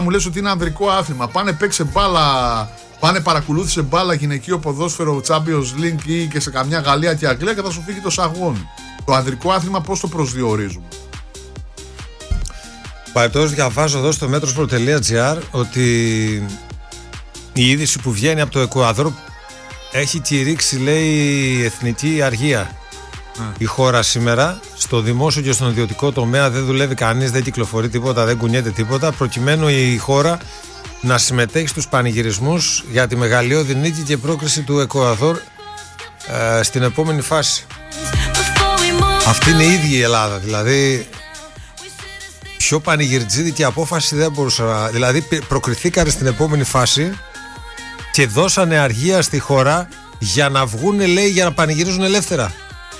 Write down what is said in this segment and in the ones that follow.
μου λες ότι είναι ανδρικό άθλημα. Πάνε παίξε μπάλα, πάνε παρακολούθησε μπάλα γυναικείο ποδόσφαιρο Champions League ή και σε καμιά Γαλλία και Αγγλία και θα σου φύγει το σαγόνι. Το ανδρικό άθλημα πώς το προσδιορίζουμε? Παρεπτώς διαβάζω εδώ στο metrosport.gr ότι η είδηση που βγαίνει από το Εκουαδόρ έχει κηρύξει, λέει, εθνική αργία. Η χώρα σήμερα, στο δημόσιο και στον ιδιωτικό τομέα δεν δουλεύει κανείς, δεν κυκλοφορεί τίποτα, δεν κουνιέται τίποτα, προκειμένου η χώρα να συμμετέχει στους πανηγυρισμούς για τη μεγαλειώδη νίκη και πρόκριση του Εκουαδόρ στην επόμενη φάση. Αυτή είναι η ίδια η Ελλάδα, δηλαδή πιο πανηγυρτζίδικη απόφαση δεν μπορούσα. Δηλαδή προκριθήκαν στην επόμενη φάση και δώσανε αργία στη χώρα για να βγούνε, λέει, για να πανηγυρίζουν ελεύθερα.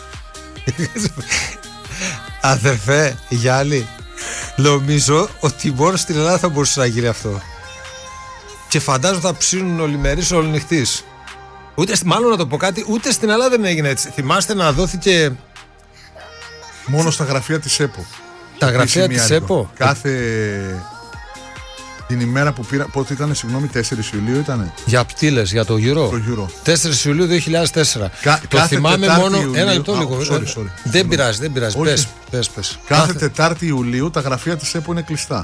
Αδερφέ Γιάννη, νομίζω ότι μόνο στην Ελλάδα θα μπορούσε να γίνει αυτό. Και φαντάζομαι θα ψήνουν ολημερείς ολονυχτής. Μάλλον να το πω κάτι, ούτε στην Ελλάδα δεν έγινε έτσι. Θυμάστε να δόθηκε μόνο στα γραφεία της ΕΠΟ. Τα γραφεία της ΕΠΟ. Κάθε την ημέρα που πήρα, πότε ήτανε, συγγνώμη, 4 Ιουλίου ήτανε. Για τι λες, για το Euro? Το Euro. 4 Ιουλίου 2004. Το θυμάμαι μόνο. Ιουλίου, ένα λεπτό λίγο. Sorry. Δεν πειράζει. Πες. Κάθε Τετάρτη Ιουλίου τα γραφεία της ΕΠΟ είναι κλειστά.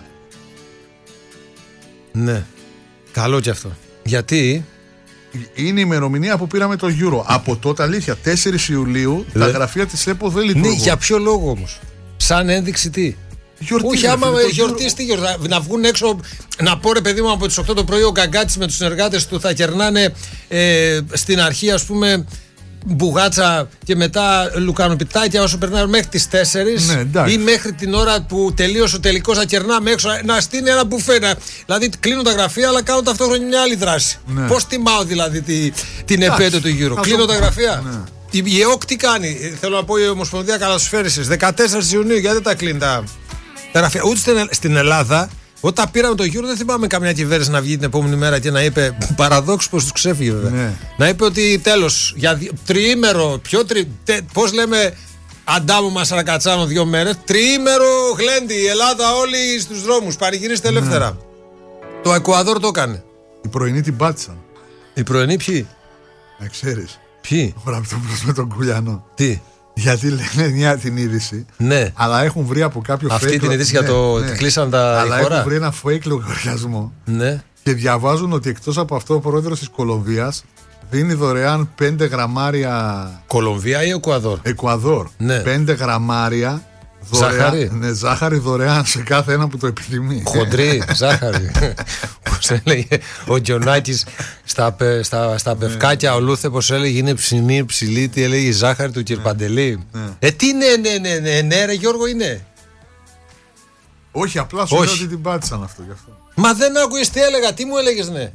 Ναι. Καλό κι αυτό. Γιατί? Είναι η ημερομηνία που πήραμε το Euro. Από τότε, αλήθεια, 4 Ιουλίου τα γραφεία της ΕΠΟ δεν λειτουργούν. Ναι, για ποιο λόγο όμως? Σαν ένδειξη τι? Γιορτή, όχι, άμα γιορτή, να βγουν έξω. Να πω, ρε παιδί μου, από τις 8 το πρωί ο Γκαγκάτης με τους συνεργάτες του θα κερνάνε στην αρχή, ας πούμε, μπουγάτσα και μετά λουκανοπιτάκια όσο περνάνε μέχρι τις 4, ναι, ή μέχρι την ώρα που τελείωσε ο τελικός θα κερνάμε έξω να στείλει ένα μπουφέ. Δηλαδή κλείνουν τα γραφεία αλλά κάνουν ταυτόχρονα μια άλλη δράση. Ναι. Πώς τιμάω δηλαδή την επέτειο του Euro? Κλείνω τα γραφεία. Ναι. Η ΕΟΚ τι κάνει? Θέλω να πω, η Ομοσπονδία Καλασφαίρησης 14 Ιουνίου, γιατί δεν τα κλείνει τα γραφεία? Ούτε στην Ελλάδα. Όταν πήραμε το Euro, δεν θυμάμαι καμιά κυβέρνηση να βγει την επόμενη μέρα και να είπε, παραδόξου πως τους ξέφυγε βέβαια, ναι, να είπε ότι τέλος, για τριήμερο, πώς λέμε, Αντάμου Μασαρακατσάνο 2 μέρες, τριήμερο γλέντι, η Ελλάδα όλοι στους δρόμους, πανηγυρίστε ελεύθερα. Ναι. Το Εκουαδόρ το έκανε. Οι πρωινοί την πάτησαν. Οι πρωινοί ποιοι? Να ξέρεις. Ποιοι? Ο Ραπτόπουλος με τον Κουλιανό. Τι? Γιατί λένε μια την είδηση, ναι, αλλά έχουν βρει από κάποιο αυτή fake, την είδηση, ναι, για το ότι κλείσαν τα αλλά χώρα. έχουν βρει ένα fake λογαριασμό, ναι, και διαβάζουν ότι εκτός από αυτό ο πρόεδρος της Κολομβίας δίνει δωρεάν 5 γραμμάρια. Κολομβία ή Εκουαδόρ? Εκουαδόρ, ναι. 5 γραμμάρια ζάχαρη. Ναι, ζάχαρη δωρεάν σε κάθε ένα που το επιθυμεί. Χοντρή ζάχαρη. Πώς έλεγε ο Τζονάκης στα πευκάκια, ο Λούθε, πώς έλεγε, είναι ψηλή, τι έλεγε, η ζάχαρη του Κυρπαντελή. Τι ναι, ρε Γιώργο, είναι. Όχι, απλά σου λέω ότι την πάτησαν αυτό γι' αυτό. Μα δεν άκουγες τι έλεγα, τι μου έλεγες, ναι?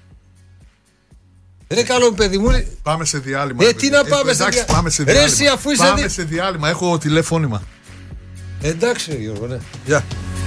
Ρε καλό παιδί μου. Πάμε σε διάλειμμα. Τι να πάμε σε διάλειμμα? Ρε εσύ, αφού είσαι. Πάμε σε διάλειμμα, έχω τηλεφώνημα. Εντάξει Γιώργο, ναι. Γεια.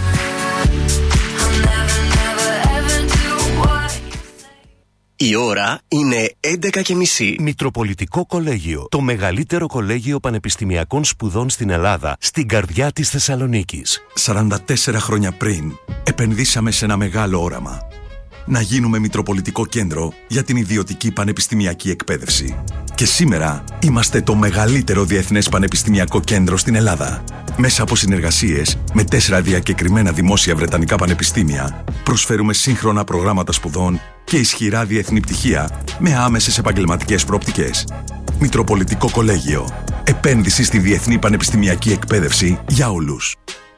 Η ώρα είναι 11:30. Μητροπολιτικό Κολέγιο. Το μεγαλύτερο κολέγιο πανεπιστημιακών σπουδών στην Ελλάδα, στην καρδιά της Θεσσαλονίκης. 44 χρόνια πριν, επενδύσαμε σε ένα μεγάλο όραμα. Να γίνουμε Μητροπολιτικό Κέντρο για την ιδιωτική πανεπιστημιακή εκπαίδευση. Και σήμερα είμαστε το μεγαλύτερο διεθνές πανεπιστημιακό κέντρο στην Ελλάδα. Μέσα από συνεργασίες με 4 διακεκριμένα δημόσια βρετανικά πανεπιστήμια, προσφέρουμε σύγχρονα προγράμματα σπουδών και ισχυρά διεθνή πτυχία με άμεσες επαγγελματικές προοπτικές. Μητροπολιτικό Κολέγιο. Επένδυση στη διεθνή πανεπιστημιακή εκπαίδευση για όλους.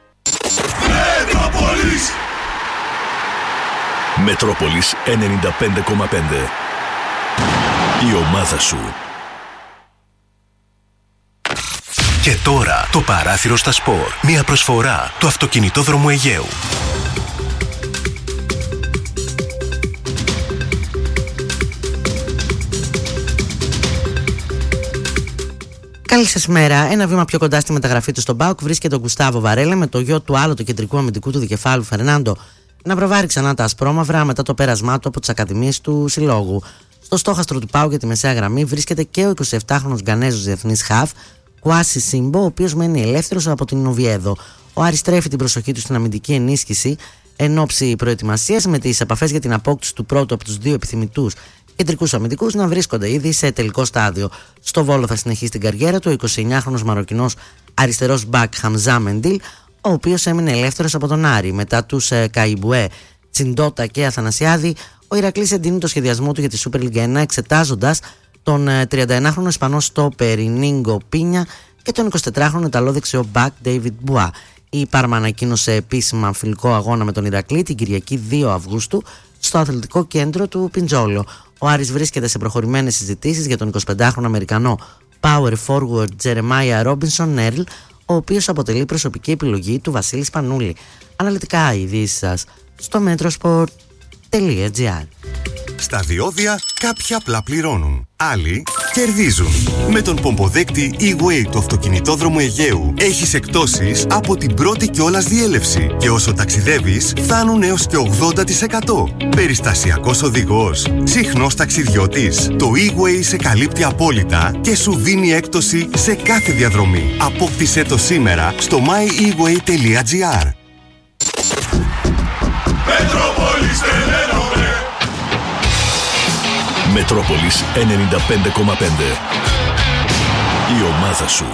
Μετρόπολης 95,5. Η ομάδα σου. Και τώρα το παράθυρο στα σπορ. Μια προσφορά του αυτοκινητόδρομου Αιγαίου. Καλή σας μέρα. Ένα βήμα πιο κοντά στη μεταγραφή του στον ΠΑΟΚ βρίσκεται ο Γκουστάβο Βαρέλα με το γιο του άλλου του κεντρικού αμυντικού του δικεφάλου Φερνάντο να προβάρει ξανά τα ασπρόμαυρα μετά το πέρασμά του από τις ακαδημίες του συλλόγου. Στο στόχαστρο του ΠΑΟΚ για τη μεσαία γραμμή βρίσκεται και ο 27χρονος Γκανέζος διεθνής χαφ Κουάσι Σίμπο, ο οποίος μένει ελεύθερος από την Οβιέδο. Ο Άρης στρέφει την προσοχή του στην αμυντική ενίσχυση, εν ώψη προετοιμασίας, με τις επαφές για την απόκτηση του πρώτου από τους δύο επιθυμητούς κεντρικούς αμυντικούς να βρίσκονται ήδη σε τελικό στάδιο. Στο Βόλο θα συνεχίσει την καριέρα του ο 29χρονος Μαροκινός αριστερός μπακ Χαμζά Μεντίλ, ο οποίος έμεινε ελεύθερος από τον Άρη. Μετά τους Καϊμπουέ, Τσιντότα και Αθανασιάδη, ο Ηρακλής εντείνει το σχεδιασμό του για τη Super League 1, εξετάζοντας τον 31χρονο Ισπανό στόπερ Νίνγκο Πίνια και τον 24χρονο Ιταλό δεξιό μπακ Ντέιβιντ Μπουά. Η Πάρμα ανακοίνωσε επίσημα φιλικό αγώνα με τον Ηρακλή την Κυριακή 2 Αυγούστου στο αθλητικό κέντρο του Πιντζόλο. Ο Άρης βρίσκεται σε προχωρημένες συζητήσεις για τον 25χρονο Αμερικανό power forward Τζερεμάια Ρόμπινσον Νέρλ, ο οποίος αποτελεί προσωπική επιλογή του Βασίλη Σπανούλη. Αναλυτικά οι ειδήσεις σας στο metrosport.gr. Στα διόδια κάποιοι απλά πληρώνουν, άλλοι κερδίζουν. Με τον πομποδέκτη E-Way του αυτοκινητόδρομου Αιγαίου έχεις εκπτώσεις από την πρώτη κιόλας διέλευση και όσο ταξιδεύεις φτάνουν έως και 80%. Περιστασιακός οδηγός, συχνός ταξιδιώτης. Το E-Way σε καλύπτει απόλυτα και σου δίνει έκπτωση σε κάθε διαδρομή. Απόκτησέ το σήμερα στο myeWay.gr. Μετρόπολης 95,5. Η ομάδα σου.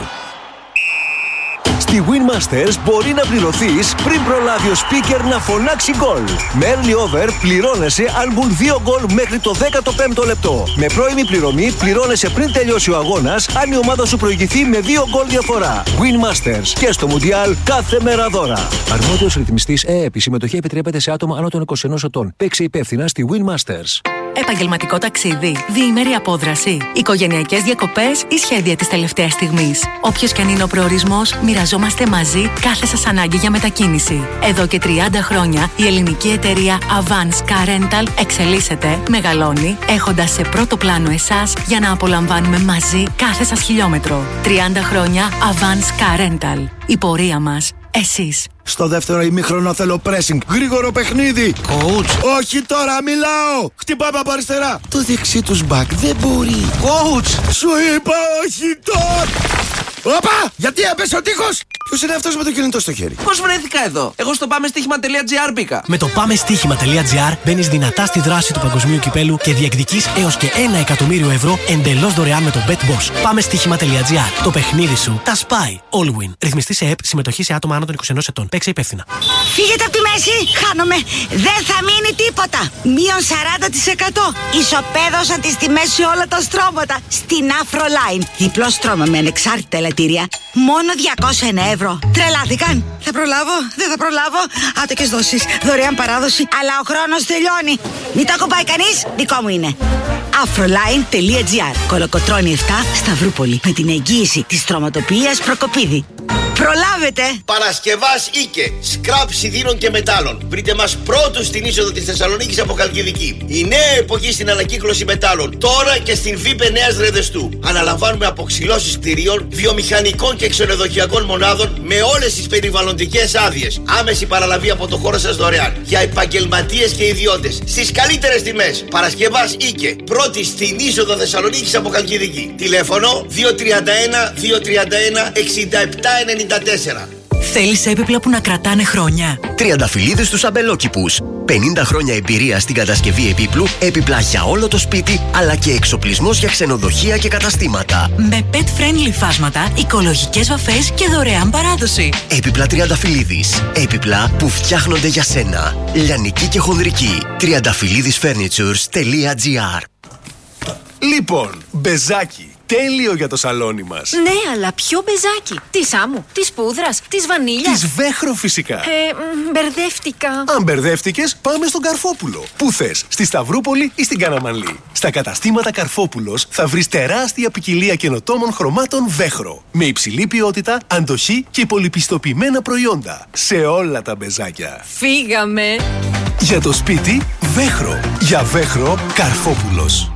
Στη Winmasters μπορεί να πληρωθείς πριν προλάβει ο speaker να φωνάξει γκολ. Με early over πληρώνεσαι αν μπουν 2 γκολ μέχρι το 15ο λεπτό. Με πρώιμη πληρωμή πληρώνεσαι πριν τελειώσει ο αγώνας αν η ομάδα σου προηγηθεί με 2 γκολ διαφορά. Winmasters και στο Μουντιάλ κάθε μέρα δώρα. Αρμόδιος ρυθμιστής ΕΕΠ. Η συμμετοχή επιτρέπεται σε άτομα άνω των 21 ετών. Παίξε υπεύθυνα στη Winmasters. Επαγγελματικό ταξίδι, διήμερη απόδραση, οικογενειακές διακοπές ή σχέδια της τελευταίας στιγμής. Όποιος και αν είναι ο προορισμός, μοιραζόμαστε μαζί κάθε σας ανάγκη για μετακίνηση. Εδώ και 30 χρόνια η ελληνική εταιρεία Avance Car Rental εξελίσσεται, μεγαλώνει, έχοντας σε πρώτο πλάνο εσάς για να απολαμβάνουμε μαζί κάθε σας χιλιόμετρο. 30 χρόνια Avance Car Rental. Η πορεία μας. Εσείς. Στο δεύτερο ημίχρονο θέλω pressing. Γρήγορο παιχνίδι. Coach. Όχι τώρα, μιλάω. Χτυπάμε από αριστερά. Το δεξί τους μπακ δεν μπορεί. Coach. Σου είπα όχι τώρα. Όπα! Γιατί έπεσε ο τείχος! Ποιος είναι αυτός με το κινητό στο χέρι? Πώς βρέθηκα εδώ? Εγώ στο πάμεστοίχημα.gr μπήκα. Με το πάμεστοίχημα.gr μπαίνεις δυνατά στη δράση του παγκοσμίου κυπέλου και διεκδικείς έως και 1 εκατομμύριο ευρώ εντελώς δωρεάν με το BetBoss. Πάμεστοίχημα.gr. Το παιχνίδι σου τα σπάει. All win. Ρυθμιστή σε ΕΠ. Συμμετοχή σε άτομα άνω των 21 ετών. Παίξε υπεύθυνα. Φύγετε από τη μέση! Χάνομαι! Δεν θα μείνει τίποτα! Μείον 40%! Ισοπαίδωσαν τις τιμές σε όλα τα στρώματα! Στην Afroline. Διπλό στρώμα με ανεξάρτητα ελαττήρια. Μόνο 201 ευρώ. Τρελάθηκαν! Θα προλάβω? Δεν θα προλάβω? Άτοκες δόσεις. Δωρεάν παράδοση. Αλλά ο χρόνος τελειώνει. Μην το ακουμπάει κανείς. Δικό μου είναι. Afroline.gr. Κολοκοτρώνη 7, Σταυρούπολη. Με την εγγύηση της στρωματοποιίας Προκοπίδη. Προλάβετε! Παρασκευάς Ίκε. Σκραπ σιδήρων και μετάλλων. Βρείτε μας πρώτους στην είσοδο της Θεσσαλονίκης από Χαλκιδική. Η νέα εποχή στην ανακύκλωση μετάλλων. Τώρα και στην ΒΥΠΕ Νέας Ρεδεστού. Αναλαμβάνουμε αποξυλώσεις κτηρίων, βιομηχανικών και ξενοδοχειακών μονάδων με όλες τις περιβαλλοντικές άδειες. Άμεση παραλαβή από το χώρο σας δωρεάν. Για επαγγελματίες και ιδιώτες. Στις καλύτερες τιμές. Παρασκευάς Ίκε. Πρώτη στην είσοδο Θεσσαλονίκης από Χαλκιδική. Τηλέφωνο 231 231 6794. Θέλεις έπιπλα που να κρατάνε χρόνια? Τριανταφυλλίδες στους αμπελόκηπους. 50 χρόνια εμπειρία στην κατασκευή επίπλου, έπιπλα για όλο το σπίτι, αλλά και εξοπλισμός για ξενοδοχεία και καταστήματα. Με pet-friendly φάσματα, οικολογικές βαφές και δωρεάν παράδοση. Έπιπλα Τριανταφυλλίδης. Έπιπλα που φτιάχνονται για σένα. Λιανική και χονδρική. Triandafyllidisfurnitures.gr. Λοιπόν, μπεζάκι. Τέλειο για το σαλόνι μας. Ναι, αλλά ποιο μπεζάκι? Της άμμου, της πούδρας, της βανίλιας? Της Βέχρο φυσικά. Μπερδεύτηκα. Αν μπερδεύτηκες, πάμε στον Καρφόπουλο. Πού θες, στη Σταυρούπολη ή στην Καναμανλή? Στα καταστήματα Καρφόπουλος θα βρεις τεράστια ποικιλία καινοτόμων χρωμάτων Βέχρο. Με υψηλή ποιότητα, αντοχή και πολυπιστοποιημένα προϊόντα. Σε όλα τα μπεζάκια. Φύγαμε. Για το σπίτι, Βέχρο. Για Βέχρο, Καρφόπουλος.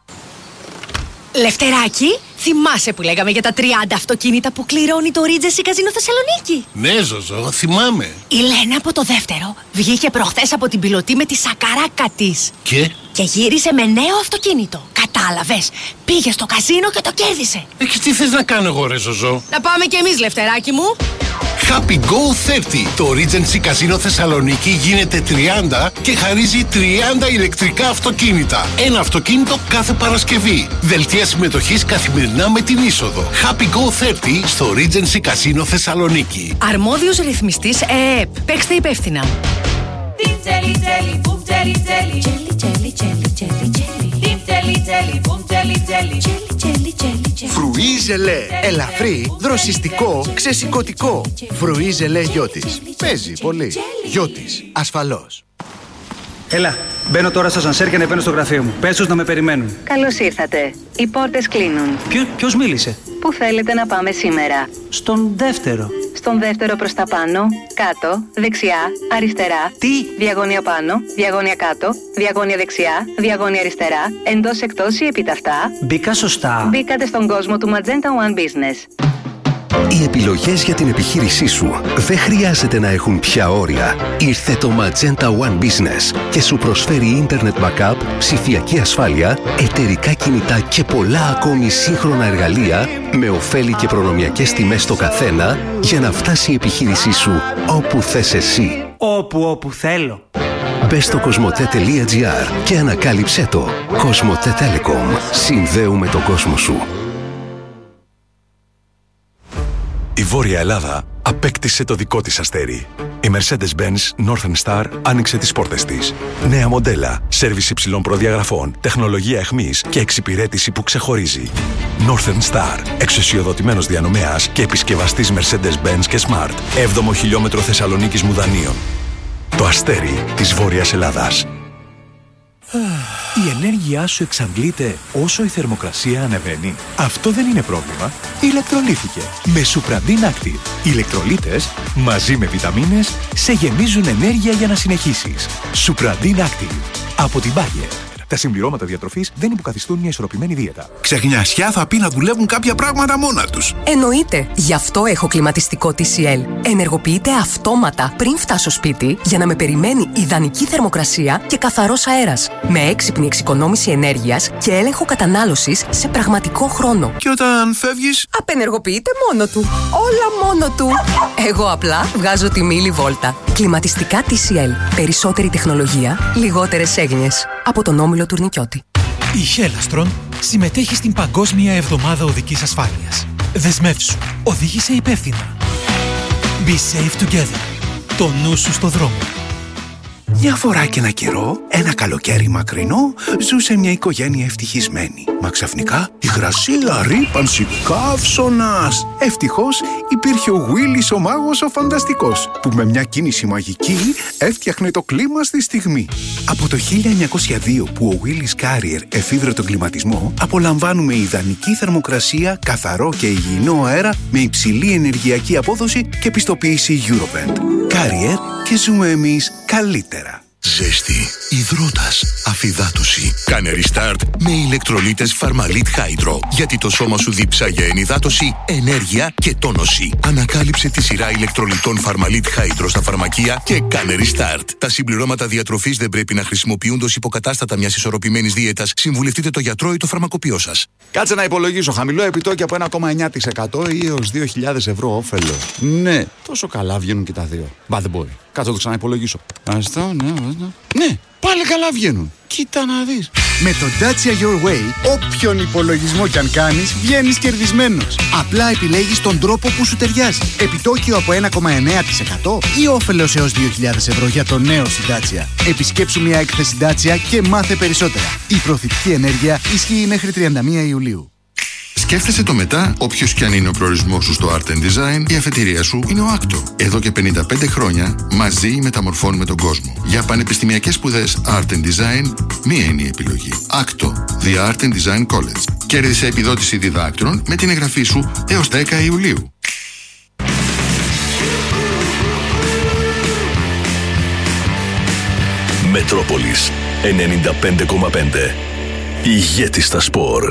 Λευτεράκι, θυμάσαι που λέγαμε για τα 30 αυτοκίνητα που κληρώνει το Regency Casino Θεσσαλονίκη? Ναι, Ζωζό, θυμάμαι. Η Λένα από το δεύτερο βγήκε προχθές από την πιλωτή με τη σακαράκα της. Και Και γύρισε με νέο αυτοκίνητο. Κατάλαβες. Πήγε στο καζίνο και το κέρδισε. Και τι θες να κάνω εγώ, ρε Ζωζό? Να πάμε κι εμείς, Λευτεράκι μου. Happy Go 30. Το Regency Casino Θεσσαλονίκη γίνεται 30 και χαρίζει 30 ηλεκτρικά αυτοκίνητα. Ένα αυτοκίνητο κάθε Παρασκευή. Δελτία συμμετοχής καθημερινά με την είσοδο. Happy Go 30 στο Regency Casino Θεσσαλονίκη. Αρμόδιος ρυθμιστής ΕΕΠ. Παίξτε υπεύθυνα. Φρουί ζελέ. Ελαφρύ, δροσιστικό, ξεσηκωτικό. Φρουί ζελέ Γιώτης. Παίζει πολύ. Γιώτης, ασφαλώς. Έλα, μπαίνω τώρα στο ασανσέρ και ανεβαίνω στο γραφείο μου. Πες τους να με περιμένουν. Καλώς ήρθατε. Οι πόρτες κλείνουν. Ποιος μίλησε? Πού θέλετε να πάμε σήμερα? Στον δεύτερο. Στον δεύτερο προς τα πάνω, κάτω, δεξιά, αριστερά. Τι? Διαγώνια πάνω, διαγώνια κάτω, διαγώνια δεξιά, διαγώνια αριστερά, εντός εκτός ή επιταυτά. Μπήκα σωστά. Μπήκατε στον κόσμο του Magenta One Business. Οι επιλογές για την επιχείρησή σου δεν χρειάζεται να έχουν πια όρια. Ήρθε το Magenta One Business και σου προσφέρει Internet Backup, ψηφιακή ασφάλεια, εταιρικά κινητά και πολλά ακόμη σύγχρονα εργαλεία με ωφέλη και προνομιακές τιμές στο καθένα για να φτάσει η επιχείρησή σου όπου θες εσύ. Όπου θέλω. Μπες στο κοσμοτέ.gr και ανακάλυψέ το. Κοσμοτέ Telecom. Συνδέουμε τον κόσμο σου. Η Βόρεια Ελλάδα απέκτησε το δικό της αστέρι. Η Mercedes-Benz Northern Star άνοιξε τις πόρτες της. Νέα μοντέλα, σέρβις υψηλών προδιαγραφών, τεχνολογία εχμής και εξυπηρέτηση που ξεχωρίζει. Northern Star, εξουσιοδοτημένος διανομέας και επισκευαστής Mercedes-Benz και Smart. 7ο χιλιόμετρο Θεσσαλονίκης Μουδανίων. Το αστέρι της Βόρειας Ελλάδας. Η ενέργειά σου εξαντλείται όσο η θερμοκρασία ανεβαίνει. Αυτό δεν είναι πρόβλημα. Ηλεκτρολύθηκε με Supradin Active. Οι ηλεκτρολίτες μαζί με βιταμίνες σε γεμίζουν ενέργεια για να συνεχίσεις. Supradin Active από την Bayer. Τα συμπληρώματα διατροφής δεν υποκαθιστούν μια ισορροπημένη δίαιτα. Ξεχνιασιά θα πει να δουλεύουν κάποια πράγματα μόνα τους. Εννοείται. Γι' αυτό έχω κλιματιστικό TCL. Ενεργοποιείται αυτόματα πριν φτάσω σπίτι για να με περιμένει ιδανική θερμοκρασία και καθαρός αέρας. Με έξυπνη εξοικονόμηση ενέργειας και έλεγχο κατανάλωσης σε πραγματικό χρόνο. Και όταν φεύγεις, απενεργοποιείται μόνο του. Όλα μόνο του. Εγώ απλά βγάζω τη μίλη βόλτα. Κλιματιστικά TCL. Περισσότερη τεχνολογία, λιγότερες έγνοιες. Από τον Όμιλο Τουρνικιώτη. Η Χέλαστρον συμμετέχει στην Παγκόσμια Εβδομάδα Οδικής Ασφάλειας. Δεσμεύσου. Οδήγησε υπεύθυνα. Be safe together. Το νου σου στο δρόμο. Μια φορά και ένα καιρό, ένα καλοκαίρι μακρινό, ζούσε μια οικογένεια ευτυχισμένη. Μα ξαφνικά υγρασία, ρύπανση, καύσωνας. Ευτυχώς υπήρχε ο Willis ο μάγος ο φανταστικός, που με μια κίνηση μαγική έφτιαχνε το κλίμα στη στιγμή. Από το 1902 που ο Willis Carrier εφήβρε τον κλιματισμό, απολαμβάνουμε ιδανική θερμοκρασία, καθαρό και υγιεινό αέρα με υψηλή ενεργειακή απόδοση και πιστοποίηση Eurovent. Carrier και ζούμε εμείς καλύτερα. Ζέστη, υδρότας, αφυδάτωση. Κάνε restart με ηλεκτρολίτες Φαρμαλίτ Hydro. Γιατί το σώμα σου δίψα για ενυδάτωση, ενέργεια και τόνωση. Ανακάλυψε τη σειρά ηλεκτρολιτών Φαρμαλίτ Hydro στα φαρμακεία και κάνε restart. Τα συμπληρώματα διατροφής δεν πρέπει να χρησιμοποιούνται ως υποκατάστατα μιας ισορροπημένης δίαιτας. Συμβουλευτείτε το γιατρό ή το φαρμακοποιό σας. Κάτσε να υπολογίσω. Χαμηλό επιτόκιο από 1,9% ή έως 2.000 ευρώ όφελο. Ναι, τόσο καλά βγαίνουν και τα δύο. Μπα, δεν μπορεί. Κάτσε να το ξαναυπολογίσω. Ναι, πάλι καλά βγαίνουν. Κοίτα να δεις. Με το Dacia Your Way, όποιον υπολογισμό κι αν κάνεις, βγαίνεις κερδισμένος. Απλά επιλέγεις τον τρόπο που σου ταιριάζει. Επιτόκιο από 1,9% ή όφελος έως 2.000 ευρώ για το νέο Dacia. Επισκέψου μια έκθεση Dacia και μάθε περισσότερα. Η προθυπική ενέργεια ισχύει μέχρι 31 Ιουλίου. Σκέφτεσαι το μετά, όποιος κι αν είναι ο προορισμός σου στο Art and Design, η αφετηρία σου είναι ο Άκτο. Εδώ και 55 χρόνια μαζί μεταμορφώνουμε τον κόσμο. Για πανεπιστημιακές σπουδές Art and Design, μία είναι η επιλογή. Άκτο, The Art and Design College. Κέρδισε επιδότηση διδάκτρων με την εγγραφή σου έως 10 Ιουλίου. Μετρόπολης 95,5. Ηγέτη στα σπορ.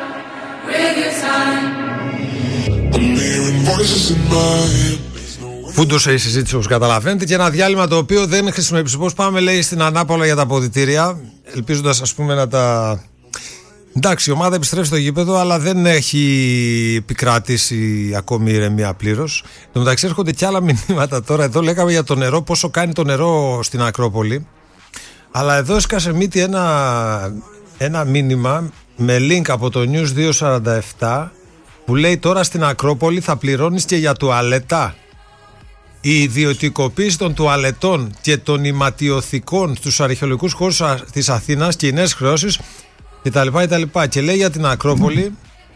Voices in my head, Φούντωσε η συζήτηση, όπως καταλαβαίνετε, και ένα διάλειμμα το οποίο δεν χρησιμοποιήσει. Πώς πάμε, λέει, στην Ανάπολα για τα αποδυτήρια, ελπίζοντας, ας πούμε, να τα. Εντάξει, η ομάδα επιστρέφει στο γήπεδο, αλλά δεν έχει επικρατήσει ακόμη ηρεμία πλήρως. Εν τω μεταξύ, έρχονται και άλλα μηνύματα τώρα. Εδώ λέγαμε για το νερό, πόσο κάνει το νερό στην Ακρόπολη. Αλλά εδώ έσκασε μύτη ένα μήνυμα με link από το News 247 που λέει τώρα στην Ακρόπολη θα πληρώνεις και για τουαλέτα. Η ιδιωτικοποίηση των τουαλετών και των ηματιοθηκών στους αρχαιολογικούς χώρους της Αθήνας και οι νέες χρεώσεις κτλ. Και λέει για την Ακρόπολη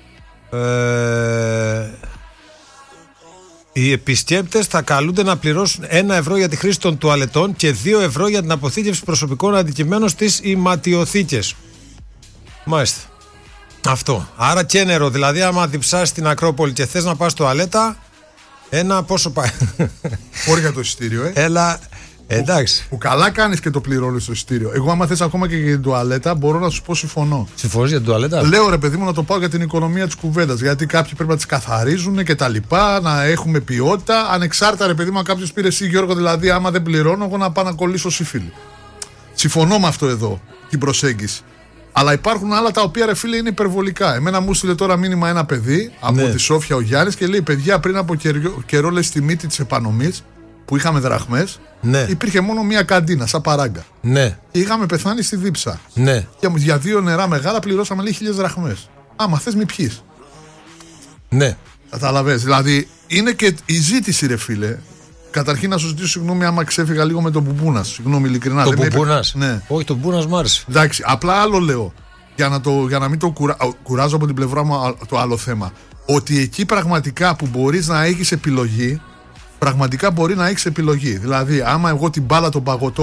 οι επισκέπτες θα καλούνται να πληρώσουν 1 ευρώ για τη χρήση των τουαλετών και 2 ευρώ για την αποθήκευση προσωπικών αντικειμένων στις ηματιοθήκες. Μάλιστα. Αυτό. Άρα και νερό. Δηλαδή, άμα διψάσεις στην Ακρόπολη και θες να πας τουαλέτα, ένα πόσο πάει. Όρια για το εισιτήριο, Έλα. Εντάξει. Που καλά κάνεις και το πληρώνεις στο εισιτήριο. Εγώ, άμα θες ακόμα και για την τουαλέτα, μπορώ να σου πω συμφωνώ. Συμφωνείς για την τουαλέτα? Λέω, ρε παιδί μου, να το πάω για την οικονομία της κουβέντας. Γιατί κάποιοι πρέπει να τις καθαρίζουν και τα λοιπά, να έχουμε ποιότητα. Ανεξάρτητα, ρε παιδί μου, αν κάποιος πήρε εσύ, Γιώργο, δηλαδή, άμα δεν πληρώνω, εγώ να πάω να κολλήσω σύφυλλη. Συμφωνώ με αυτό εδώ, την προσέγγιση. Αλλά υπάρχουν άλλα τα οποία, ρε φίλε, είναι υπερβολικά. Εμένα μου στείλε τώρα μήνυμα ένα παιδί από τη Σόφια, ο Γιάννης, και λέει: παιδιά, πριν από καιρό, λέει, στη μύτη της επανομής που είχαμε δραχμές, υπήρχε μόνο μία καντίνα, σαν παράγκα. Ναι. Και είχαμε πεθάνει στη δίψα. Ναι. Και για 2 νερά μεγάλα πληρώσαμε, λέει, 1.000 δραχμές. Άμα θες, μη πιείς. Ναι. Καταλαβαίνεις. Δηλαδή, είναι και η ζήτηση, ρε φίλε. Καταρχήν να σου ζητήσω συγγνώμη άμα ξέφυγα λίγο με τον Μπουμπούνας. Συγγνώμη, ειλικρινά. Το Μπουμπούνας? Ναι. Όχι, το Μπουμπούνας μ' άρεσε. Εντάξει, απλά άλλο λέω. Για να μην το κουράζω από την πλευρά μου το άλλο θέμα. Ότι εκεί πραγματικά που μπορείς να έχεις επιλογή, πραγματικά μπορεί να έχεις επιλογή. Δηλαδή, άμα εγώ την μπάλα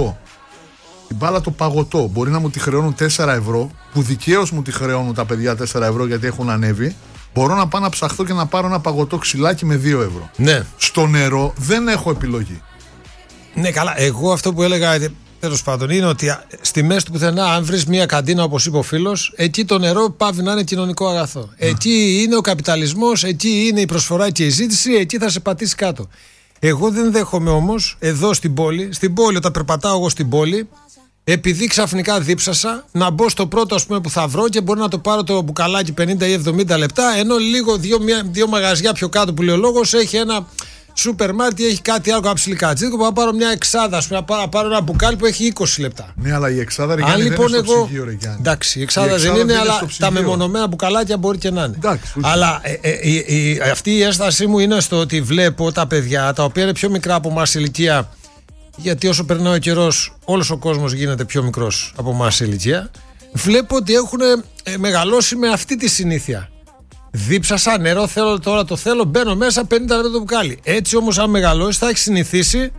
το παγωτό μπορεί να μου τη χρεώνουν 4 ευρώ, που δικαίως μου τη χρεώνουν τα παιδιά 4 ευρώ γιατί έχουν ανέβει, μπορώ να πάω να ψαχθώ και να πάρω ένα παγωτό ξυλάκι με 2 ευρώ. Ναι. Στο νερό δεν έχω επιλογή. Ναι, καλά. Εγώ αυτό που έλεγα, τέλος πάντων, είναι ότι στη μέση του πουθενά, αν βρεις μια καντίνα, όπως είπε ο φίλος, εκεί το νερό πάβει να είναι κοινωνικό αγαθό. Εκεί είναι ο καπιταλισμός, εκεί είναι η προσφορά και η ζήτηση, εκεί θα σε πατήσει κάτω. Εγώ δεν δέχομαι όμως εδώ στην πόλη, όταν περπατάω εγώ στην πόλη, επειδή ξαφνικά δίψασα, να μπω στο πρώτο, ας πούμε, που θα βρω και μπορεί να το πάρω το μπουκαλάκι 50 ή 70 λεπτά, ενώ λίγο δύο μαγαζιά πιο κάτω που λέει ο λόγος έχει ένα σούπερ μάρκετ, έχει κάτι άλλο καψιλικατζίδικο που θα πάρω μια εξάδα, ας πούμε, να πάρω ένα μπουκάλι που έχει 20 λεπτά. Ναι, αλλά η εξάδα, ρε Γιάννη, λοιπόν, δεν είναι στο ψυγείο, ρε Γιάννη. Εντάξει, η εξάδα δεν είναι, αλλά τα μεμονωμένα μπουκαλάκια μπορεί και να είναι. Εντάξει, αλλά αυτή η ένστασή μου είναι στο ότι βλέπω τα παιδιά τα οποία είναι πιο μικρά από εμάς ηλικία, γιατί όσο περνάει ο καιρός όλος ο κόσμος γίνεται πιο μικρός από εμάς ηλικία, βλέπω ότι έχουν μεγαλώσει με αυτή τη συνήθεια. Δίψασα νερό, τώρα το θέλω, μπαίνω μέσα 50 λεπτά το μπουκάλι. Έτσι όμως, αν μεγαλώσεις, θα έχεις συνηθίσει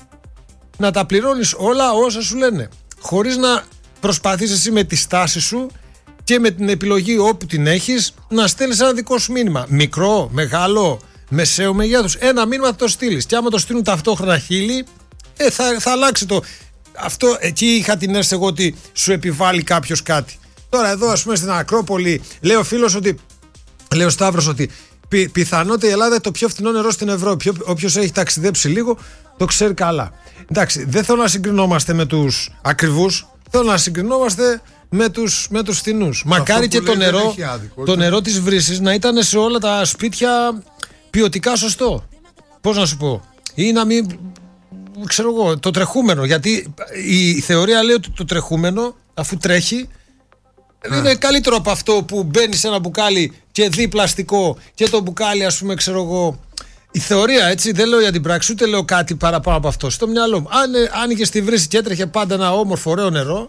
να τα πληρώνεις όλα όσα σου λένε, χωρίς να προσπαθείς εσύ με τη στάση σου και με την επιλογή όπου την έχεις να στέλνεις ένα δικό σου μήνυμα. Μικρό, μεγάλο, μεσαίο μεγέθους. Ένα μήνυμα θα το στείλεις. Και άμα το στείλουν ταυτόχρονα χίλιοι, θα αλλάξει το. Αυτό εκεί είχα την αίσθηση εγώ ότι σου επιβάλλει κάποιος κάτι. Τώρα εδώ, ας πούμε, στην Ακρόπολη, λέει ο φίλος ότι. Λέει ο Σταύρος ότι πιθανότητα η Ελλάδα είναι το πιο φθηνό νερό στην Ευρώπη. Όποιος έχει ταξιδέψει λίγο το ξέρει καλά. Εντάξει, δεν θέλω να συγκρινόμαστε με τους ακριβούς, θέλω να συγκρινόμαστε με τους φθηνούς. Μακάρι και το νερό της βρύσης να ήταν σε όλα τα σπίτια ποιοτικά σωστό. Πώς να σου πω, ή να μην, ξέρω εγώ, το τρεχούμενο. Γιατί η θεωρία λέει ότι το τρεχούμενο, αφού τρέχει, είναι καλύτερο από αυτό που μπαίνει σε ένα μπουκάλι και δει πλαστικό και το μπουκάλι, ας πούμε, ξέρω εγώ. Η θεωρία, έτσι, δεν λέω για την πράξη, ούτε λέω κάτι παραπάνω από αυτό. Στο μυαλό μου, αν άνοιγε στη βρύση και έτρεχε πάντα ένα όμορφο, ωραίο νερό,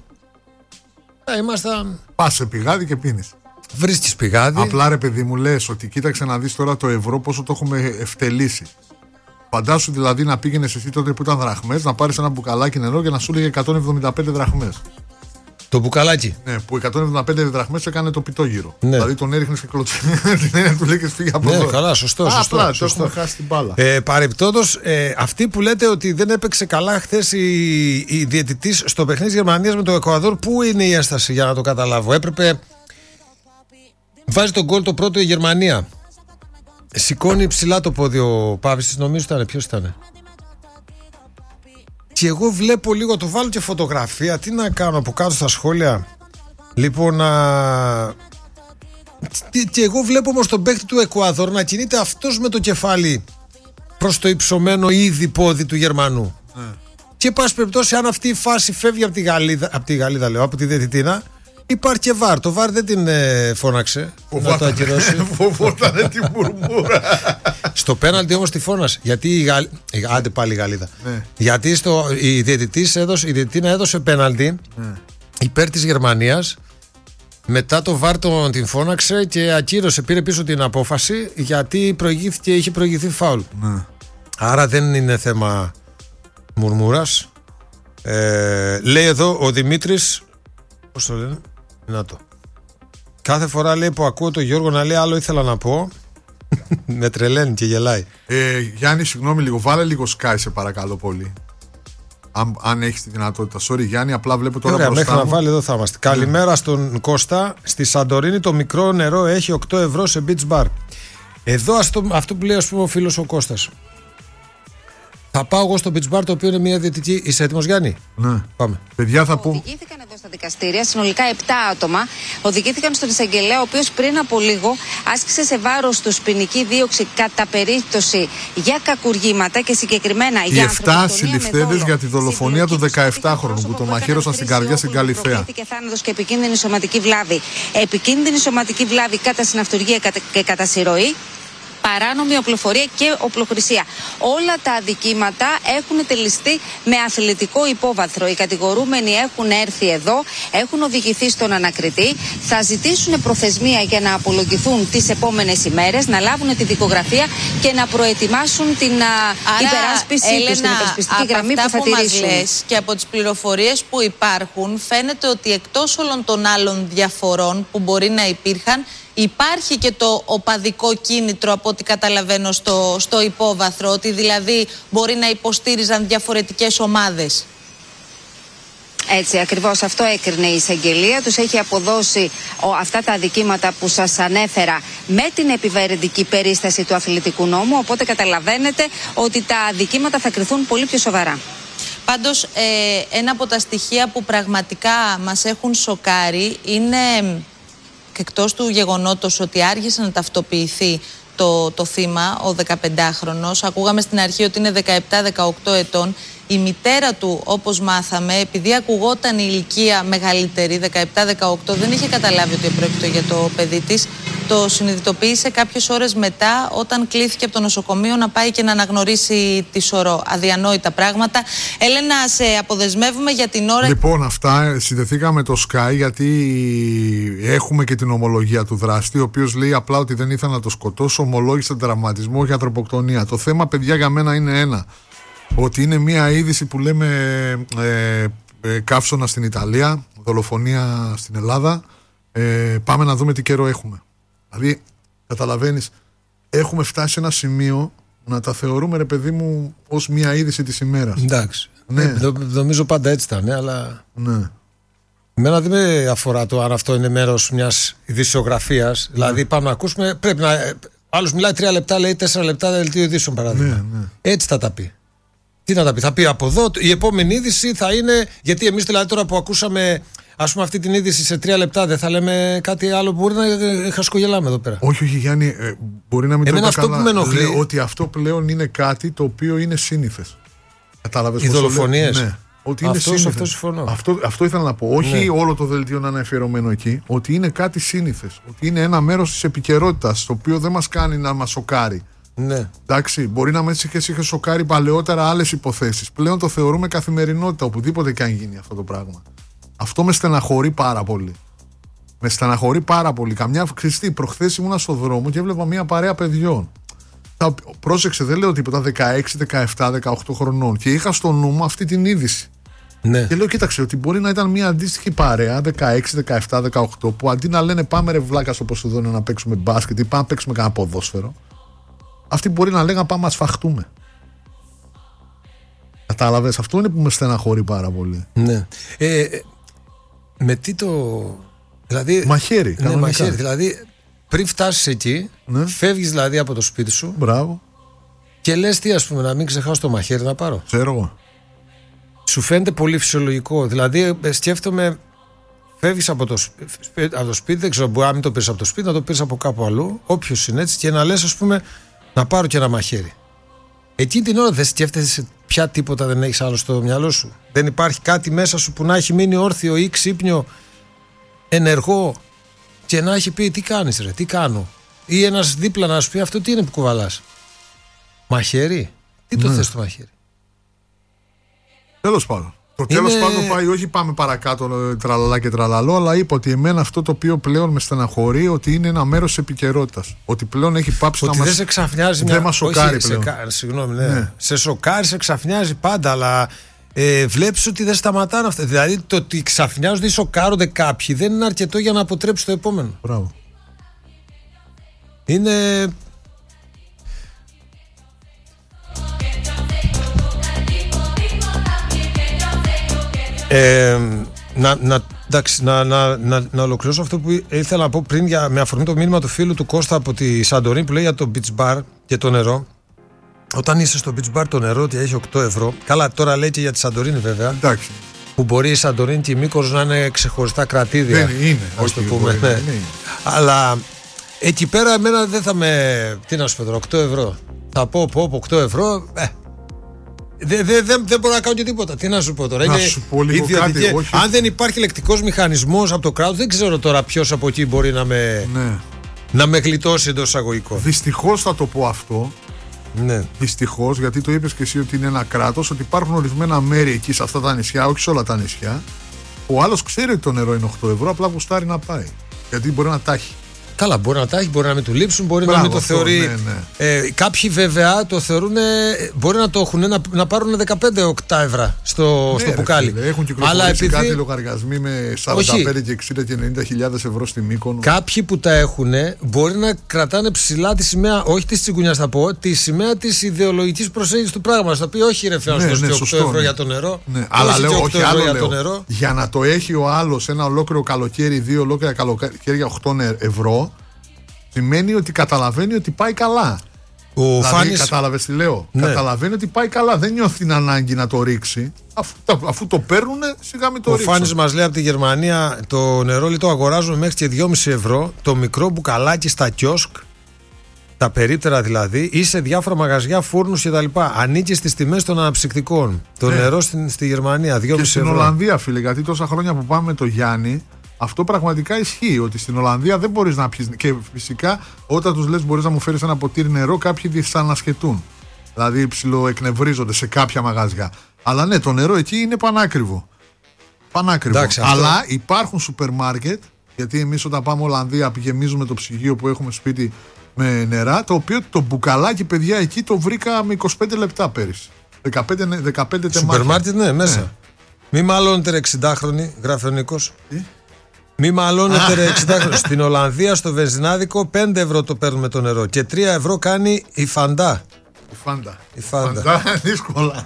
θα ήμασταν. Πας σε πηγάδι και πίνεις. Βρίσκεις πηγάδι. Απλά, ρε παιδί μου, λες ότι κοίταξε να δεις τώρα το ευρώ πόσο το έχουμε ευτελίσει. Φαντάσου δηλαδή να πήγαινες εσύ τότε που ήταν δραχμές, να πάρεις ένα μπουκαλάκι νερό και να σου λέγε 175 δραχμές. Το μπουκαλάκι. Ναι, που 175 δραχμές έκανε το πιτόγυρο. Ναι. Δηλαδή τον έριχνες και κλωτσίνες την έννοια του λέγες φύγε από εδώ. Ναι, καλά, σωστό. Απλά το έχουμε χάσει την μπάλα. Παρεπτόντως, αυτοί που λέτε ότι δεν έπαιξε καλά χθες η διαιτητής στο παιχνίδι της Γερμανίας με το Εκουαδόρ, πού είναι η ένσταση για να το καταλάβω? Έπρεπε. Βάζει τον γκολ το πρώτο η Γερμανία. Σηκώνει ψηλά το πόδι ο Πάβης, νομίζω ήταν. Ποιος ήταν? Και εγώ βλέπω λίγο, το βάλω και φωτογραφία. Τι να κάνω από κάτω στα σχόλια. Λοιπόν, και εγώ βλέπω όμως τον παίκτη του Εκουαδόρ να κινείται αυτός με το κεφάλι προς το υψωμένο ήδη πόδι του Γερμανού. Και πάση περιπτώσει, αν αυτή η φάση φεύγει από τη Γαλλίδα, λέω, από τη διαιτητήνα, υπάρχει και βάρ. Το βάρ δεν την φώναξε να το ακυρώσει. Φοβότανε τη μουρμούρα. Στο πέναλτι όμως τη φώνασε. Γιατί άντε πάλι η Γαλλίδα. Γιατί η διαιτητήνα έδωσε πέναλτι υπέρ της Γερμανίας. Μετά το βάρ την φώναξε και ακύρωσε, πήρε πίσω την απόφαση γιατί είχε προηγηθεί φάουλ. Άρα δεν είναι θέμα μουρμούρας. Λέει εδώ ο Δημήτρης, πώς το λένε, να το. Κάθε φορά λέει που ακούω τον Γιώργο να λέει άλλο ήθελα να πω, με τρελαίνει και γελάει. Γιάννη, συγγνώμη λίγο, βάλε λίγο Sky σε παρακαλώ πολύ. Αν έχεις τη δυνατότητα. Sorry Γιάννη, απλά βλέπω τώρα μπροστά μου. Μέχρι να βάλει εδώ θα είμαστε. Καλημέρα στον Κώστα. Στη Σαντορίνη το μικρό νερό έχει 8 ευρώ σε beach bar. Εδώ αυτό που λέει, ας πούμε, ο φίλος ο Κώστας. Θα πάω εγώ στο beach bar, το οποίο είναι μια διαιτητική. Είσαι έτοιμος, Γιάννη? Ναι. Πάμε. Παιδιά, θα πω. Οδηγήθηκαν εδώ στα δικαστήρια συνολικά 7 άτομα. Οδηγήθηκαν στον εισαγγελέα, ο οποίος πριν από λίγο άσκησε σε βάρος τους ποινική δίωξη κατά περίπτωση για κακουργήματα και συγκεκριμένα για ανθρωποκτονία. Οι 7 συλληφθέντες για τη δολοφονία του 17χρονου που τον μαχαίρωσαν στην καρδιά στην Καλιθέα. Προκλήθηκε θάνατος και επικίνδυνη σωματική βλάβη. Επικίνδυνη σωματική βλάβη κατά συναυτουργία και κατά συρροή. Παράνομη οπλοφορία και οπλοχρησία. Όλα τα αδικήματα έχουν τελειστεί με αθλητικό υπόβαθρο. Οι κατηγορούμενοι έχουν έρθει εδώ, έχουν οδηγηθεί στον ανακριτή, θα ζητήσουν προθεσμία για να απολογηθούν τις επόμενες ημέρες, να λάβουν τη δικογραφία και να προετοιμάσουν την υπεράσπιση τους, την υπερασπιστική γραμμή που θα τηρήσουν. Και από τις πληροφορίες που υπάρχουν, φαίνεται ότι εκτός όλων των άλλων διαφορών που μπορεί να υπήρχαν, υπάρχει και το οπαδικό κίνητρο, από ό,τι καταλαβαίνω, στο υπόβαθρο, ότι δηλαδή μπορεί να υποστήριζαν διαφορετικές ομάδες. Έτσι, ακριβώς αυτό έκρινε η εισαγγελία. Τους έχει αποδώσει αυτά τα αδικήματα που σας ανέφερα με την επιβαρυντική περίσταση του αθλητικού νόμου, οπότε καταλαβαίνετε ότι τα αδικήματα θα κριθούν πολύ πιο σοβαρά. Πάντως, ένα από τα στοιχεία που πραγματικά μας έχουν σοκάρει είναι... Και εκτός του γεγονότος ότι άργησε να ταυτοποιηθεί το θύμα, ο 15χρονος, ακούγαμε στην αρχή ότι είναι 17-18 ετών, η μητέρα του, όπως μάθαμε, επειδή ακουγόταν η ηλικία μεγαλύτερη, 17-18, δεν είχε καταλάβει ότι πρόκειται για το παιδί της. Το συνειδητοποίησε κάποιες ώρες μετά, όταν κλήθηκε από το νοσοκομείο να πάει και να αναγνωρίσει τη σωρό. Αδιανόητα πράγματα. Έλενα, σε αποδεσμεύουμε για την ώρα. Λοιπόν, αυτά συνδεθήκαμε με το Sky γιατί έχουμε και την ομολογία του δράστη, ο οποίος λέει απλά ότι δεν ήθελα να το σκοτώσω, ομολόγησε τον τραυματισμό για ανθρωποκτονία. Το θέμα, παιδιά, για μένα είναι ένα. Ότι είναι μια είδηση που λέμε καύσωνα στην Ιταλία, δολοφονία στην Ελλάδα. Πάμε να δούμε τι καιρό έχουμε. Δηλαδή, καταλαβαίνεις, έχουμε φτάσει σε ένα σημείο να τα θεωρούμε, ρε παιδί μου, ως μια είδηση της ημέρας. Εντάξει. Ναι. Νομίζω πάντα έτσι ήταν, αλλά... Ναι. Εμένα δεν με αφορά το αν αυτό είναι μέρος μιας ειδησιογραφίας. Δηλαδή, πάμε να ακούσουμε, πρέπει να... Άλλος μιλάει 3 λεπτά, λέει 4 λεπτά δελτίο ειδήσεων, παράδειγμα. Ναι. Έτσι θα τα πει. Τι να τα πει, θα πει από εδώ, η επόμενη είδηση θα είναι... Γιατί εμείς δηλαδή τώρα που ακούσαμε... Ας πούμε αυτή την είδηση σε 3 λεπτά, δεν θα λέμε κάτι άλλο που μπορεί να χασκογελάμε εδώ πέρα? Όχι, Γιάννη, μπορεί να μην το είπα αυτό καλά. Που με ενοχλεί... Λέω ότι αυτό πλέον είναι κάτι το οποίο είναι σύνηθες. Κατάλαβες? Οι δολοφονίες. Ναι. Ότι είναι σύνηθες. Αυτό ήθελα να πω. Όχι όλο το δελτίο να είναι αφιερωμένο εκεί. Ότι είναι κάτι σύνηθες. Ότι είναι ένα μέρος της επικαιρότητας, το οποίο δεν μας κάνει να μας σοκάρει. Ναι. Εντάξει, μπορεί να μας είχε σοκάρει παλαιότερα άλλες υποθέσεις. Πλέον το θεωρούμε καθημερινότητα, οπουδήποτε και αν γίνει αυτό το πράγμα. Αυτό με στεναχωρεί πάρα πολύ. Με στεναχωρεί πάρα πολύ. Καμιά Χριστή, προχθές ήμουνα στο δρόμο και έβλεπα μια παρέα παιδιών. Πρόσεξε, δεν λέω τίποτα, 16, 17, 18 χρονών. Και είχα στο νου μου αυτή την είδηση. Ναι. Και λέω, κοίταξε, ότι μπορεί να ήταν μια αντίστοιχη παρέα 16, 17, 18, που αντί να λένε πάμε ρε βλάκα στο Ποσειδόνιο να παίξουμε μπάσκετ ή πάμε να παίξουμε κανένα ποδόσφαιρο, αυτοί μπορεί να λέγανε πάμε να σφαχτούμε. Κατάλαβες, αυτό είναι που με στεναχωρεί πάρα πολύ. Ναι. Με τι το... Δηλαδή, μαχαίρι. Ναι, μαχαίρι. Δηλαδή, πριν φτάσεις εκεί, ναι. Φεύγεις δηλαδή από το σπίτι σου. Μπράβο. Και λες τι, ας πούμε, να μην ξεχάσω το μαχαίρι να πάρω. Ξέρω εγώ. σου φαίνεται πολύ φυσιολογικό. Δηλαδή, σκέφτομαι, φεύγεις από το σπίτι, δεν ξέρω, μπορεί να μην το πήρες από το σπίτι, να το πήρες από κάπου αλλού, όποιος είναι έτσι, και να λες, ας πούμε, να πάρω και ένα μαχαίρι. Εκείνη την ώρα δεν σκέφτεσαι πια τίποτα, δεν έχεις άλλο στο μυαλό σου. Δεν υπάρχει κάτι μέσα σου που να έχει μείνει όρθιο ή ξύπνιο, ενεργό, και να έχει πει τι κάνεις ρε, τι κάνω. Ή ένας δίπλα να σου πει αυτό τι είναι που κουβαλάς. Μαχαίρι. Τι το θες το μαχαίρι. Τέλος πάντων. Το τέλος πάντων πάει, όχι πάμε παρακάτω τραλαλά και τραλαλό, αλλά είπα ότι εμένα αυτό το οποίο πλέον με στεναχωρεί ότι είναι ένα μέρος της επικαιρότητας. Ότι πλέον έχει πάψει ότι να μας... δεν σε ξαφνιάζει δεν μας σοκάρει πλέον. Συγγνώμη, ναι. Σε σοκάρει, σε ξαφνιάζει πάντα, αλλά βλέπεις ότι δεν σταματάνε αυτά. Δηλαδή το ότι ξαφνιάζονται ή σοκάρονται κάποιοι δεν είναι αρκετό για να αποτρέψει το επόμενο. Μπράβο. Είναι... Να ολοκληρώσω αυτό που ήθελα να πω πριν με αφορμή το μήνυμα του φίλου του Κώστα από τη Σαντορίνη που λέει για το beach bar και το νερό. Όταν είσαι στο beach bar το νερό ότι έχει 8 ευρώ. Καλά, τώρα λέει και για τη Σαντορίνη βέβαια. Εντάξει. Που μπορεί η Σαντορίνη και η Μύκονος να είναι ξεχωριστά κρατήδια. Δεν είναι. Ας το πούμε. Ναι. Αλλά εκεί πέρα εμένα δεν θα με... Τι να σου πω, 8 ευρώ. Θα πω 8 ευρώ. Δεν μπορώ να κάνω και τίποτα. Τι να σου πω τώρα. Να σου πω λίγο κάτι, όχι. Αν δεν υπάρχει λεκτικός μηχανισμός από το κράτος, δεν ξέρω τώρα ποιος από εκεί μπορεί να με γλιτώσει εντός εισαγωγικών. Δυστυχώς θα το πω αυτό. Ναι. Δυστυχώς, γιατί το είπες και εσύ ότι είναι ένα κράτος, ότι υπάρχουν ορισμένα μέρη εκεί σε αυτά τα νησιά, όχι σε όλα τα νησιά, που ο άλλος ξέρει ότι το νερό είναι 8 ευρώ, απλά γουστάρει να πάει. Γιατί μπορεί να τα έχει. Καλά, μπορεί να τα έχει, μπορεί να μην του λείψουν, μπορεί να μην το θεωρεί. Ναι. Κάποιοι βέβαια το θεωρούν, μπορεί να το έχουν, να πάρουν 15 ευρώ στο μπουκάλι. Έχουν κυκλοφορήσει κάτι λογαριασμοί με 45 και 60 και 90.000 ευρώ στη Μύκονο. Κάποιοι που τα έχουν μπορεί να κρατάνε ψηλά τη σημαία, όχι τη τσιγκουνιάς θα πω, τη σημαία τη ιδεολογικής προσέγγισης του πράγματος. Θα πει όχι ρε φίλε, να σου 8 ευρώ για το νερό. Ναι. Αλλά λέω όχι άλλο λέω. Για να το έχει ο άλλος ένα ολόκληρο καλοκαίρι, 2 ολόκληρα καλοκαίρια 8 ευρώ. Σημαίνει ότι καταλαβαίνει ότι πάει καλά. Κατάλαβες τι λέω. Ναι. Καταλαβαίνει ότι πάει καλά. Δεν νιώθει την ανάγκη να το ρίξει. Αφού το παίρνουν, σιγά μην το ρίξουν. Ο Φάνης μας λέει από τη Γερμανία το νερό το αγοράζουμε μέχρι και 2,5 ευρώ. Το μικρό μπουκαλάκι στα κιόσκ, τα περίπτερα δηλαδή, ή σε διάφορα μαγαζιά, φούρνους κτλ. Ανήκει στις τιμές των αναψυκτικών. Το νερό στη Γερμανία 2,5 ευρώ. Και στην Ολλανδία, φίλε, γιατί τόσα χρόνια που πάμε με το Γιάννη. Αυτό πραγματικά ισχύει, ότι στην Ολλανδία δεν μπορείς να πιεις. Και φυσικά όταν τους λες μπορείς να μου φέρεις ένα ποτήρι νερό, κάποιοι δυσανασχετούν. Δηλαδή ψιλοεκνευρίζονται σε κάποια μαγαζιά. Αλλά ναι, το νερό εκεί είναι πανάκριβο. Πανάκριβο. Εντάξει, αλλά υπάρχουν σούπερ μάρκετ, γιατί εμείς όταν πάμε Ολλανδία γεμίζουμε το ψυγείο που έχουμε σπίτι με νερά, το οποίο το μπουκαλάκι, παιδιά, εκεί το βρήκα με 25 λεπτά πέρυσι. 15 τεμάχια. Σούπερ μάρκετ, ναι, μέσα. Ναι. Μη μαλώνετε 60χρονοι, γράφει ο Νίκος. Μη μαλώνετε 60χρονοι. Στην Ολλανδία στο βενζινάδικο 5 ευρώ το παίρνουμε το νερό και 3 ευρώ κάνει η Φαντά. Η Φαντά. Δύσκολα.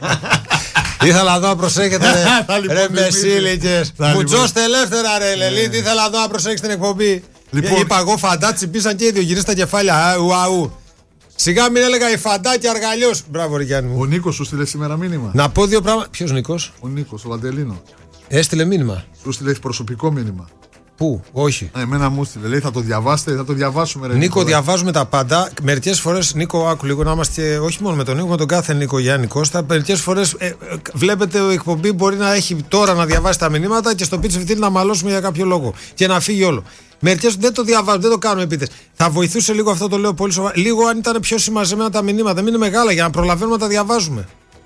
Ήθελα να δω να προσέχετε ρε μεσήλικες. Μουτζώστε ελεύθερα ρε Λελίδη. Ήθελα να δω να προσέχετε την εκπομπή. Είπα εγώ Φαντά, τσιπήσαν και οι δύο, γυρίστα τα κεφάλια. Ουαου. Σιγά μην έλεγα η Φαντά και αργαλιός. Μπράβο ρε Γιάννη μου. Ο Νίκος σου στείλε σήμερα μήνυμα. Να πω δύο πράγματα. Ποιος Νίκος? Ο Νίκος, ο Βαντελίνο. Έστειλε μήνυμα. Σου στείλε προσωπικό μήνυμα. Πού, όχι. Εμένα μου στείλε. Λέει θα το διαβάσετε, θα το διαβάσουμε. Ρε, Νίκο, διαβάζουμε τα πάντα. Μερικές φορές, Νίκο, άκου λίγο να είμαστε όχι μόνο με τον Νίκο, με τον κάθε Νίκο Γιάννη Κώστα. Μερικές φορές βλέπετε η εκπομπή μπορεί να έχει τώρα να διαβάσει τα μηνύματα και στο πίτσι φυτίλι να μαλώσουμε για κάποιο λόγο και να φύγει όλο. Μερικές δεν το διαβάζουμε, δεν το κάνουμε επίτες. Θα βοηθούσε λίγο αυτό, το λέω πολύ σοβαρά. Λίγο αν ήταν πιο συμμαζεμένα τα μηνύματα. Μην είναι μεγάλα για να προλαβαίνουμε να τα διαβάζουμε.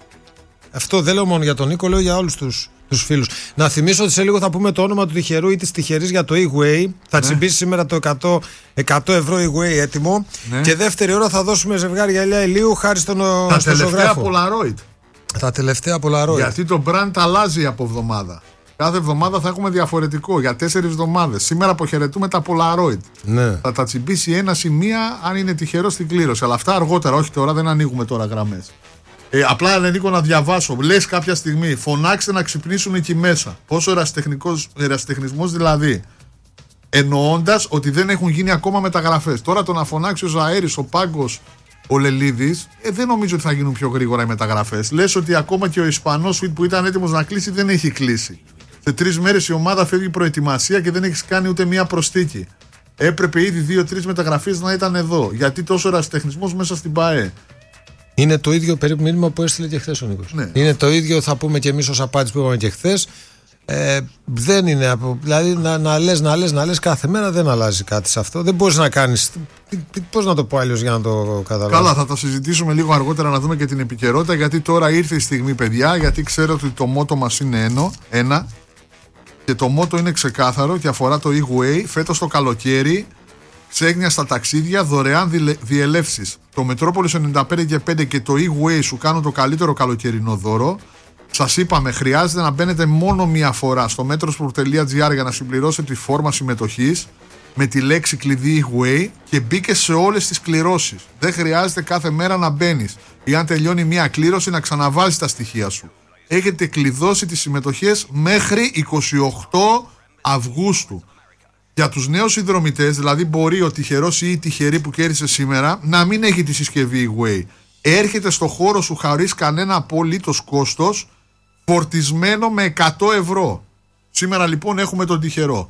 Αυτό δεν λέω μόνο για τον Νίκο, λέω για όλους τους φίλους. Να θυμίσω ότι σε λίγο θα πούμε το όνομα του τυχερού ή της τυχερής για το e-way. Θα τσιμπήσει σήμερα το 100 ευρώ e-way έτοιμο. Ναι. Και δεύτερη ώρα θα δώσουμε ζευγάρι γυαλιά ηλίου χάρη στον ζωγράφο. Τα τελευταία Polaroid. Τα τελευταία Polaroid. Γιατί το brand αλλάζει από εβδομάδα. Κάθε εβδομάδα θα έχουμε διαφορετικό για 4 εβδομάδες. Σήμερα αποχαιρετούμε τα Polaroid. Ναι. Θα τα τσιμπήσει ένα ή μία αν είναι τυχερό στην κλήρωση. Αλλά αυτά αργότερα, όχι τώρα, δεν ανοίγουμε τώρα γραμμές. Απλά Νίκο να διαβάσω. Λες κάποια στιγμή, φωνάξτε να ξυπνήσουν εκεί μέσα. Πόσο ερασιτεχνισμός δηλαδή. Εννοώντας ότι δεν έχουν γίνει ακόμα μεταγραφές. Τώρα το να φωνάξει ο Ζαέρης, ο Πάγκος ο Λελίδης, δεν νομίζω ότι θα γίνουν πιο γρήγορα οι μεταγραφές. Λες ότι ακόμα και ο Ισπανός που ήταν έτοιμος να κλείσει δεν έχει κλείσει. Σε 3 μέρες η ομάδα φεύγει προετοιμασία και δεν έχει κάνει ούτε μία προσθήκη. Έπρεπε ήδη 2-3 μεταγραφές να ήταν εδώ. Γιατί τόσο ερασιτεχνισμός μέσα στην ΠΑΕ? Είναι το ίδιο περίπου μήνυμα που έστειλε και χθες ο Νίκος. Ναι. Είναι το ίδιο, θα πούμε και εμείς ως απάντηση που είπαμε και χθες. Δεν είναι. Δηλαδή να λες κάθε μέρα δεν αλλάζει κάτι σε αυτό. Δεν μπορείς να κάνεις. Πώς να το πω αλλιώς για να το καταλάβεις? Καλά, θα το συζητήσουμε λίγο αργότερα να δούμε και την επικαιρότητα. Γιατί τώρα ήρθε η στιγμή, παιδιά. Γιατί ξέρω ότι το μότο μας είναι ένα. Και το μότο είναι ξεκάθαρο και αφορά το E-Way. Φέτος το καλοκαίρι, ξέγνια στα ταξίδια, δωρεάν διελεύσεις. Το Μετρόπολης 95 και 5 και το E-Way σου κάνουν το καλύτερο καλοκαιρινό δώρο. Σας είπαμε, χρειάζεται να μπαίνετε μόνο μία φορά στο metrosport.gr για να συμπληρώσετε τη φόρμα συμμετοχής με τη λέξη κλειδί E-Way και μπήκε σε όλες τις κληρώσεις. Δεν χρειάζεται κάθε μέρα να μπαίνεις ή αν τελειώνει μία κλήρωση να ξαναβάζεις τα στοιχεία σου. Έχετε κλειδώσει τις συμμετοχές μέχρι 28 Αυγούστου. Για τους νέους συνδρομητές, δηλαδή μπορεί ο τυχερός ή η τυχερή που κέρδισε σήμερα να μην έχει τη συσκευή E-Way. Έρχεται στο χώρο σου χωρίς κανένα απολύτως κόστος, φορτισμένο με 100 ευρώ. Σήμερα λοιπόν έχουμε τον τυχερό.